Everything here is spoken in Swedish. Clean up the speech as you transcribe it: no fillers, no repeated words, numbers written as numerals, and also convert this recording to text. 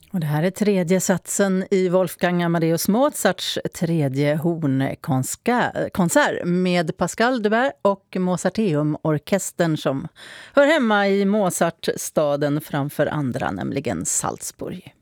Och det här är tredje satsen i Wolfgang Amadeus Mozarts tredje hornkonsert med Pascal Dubert och Mozarteum-orkestern som hör hemma i Mozartstaden framför andra, nämligen Salzburg.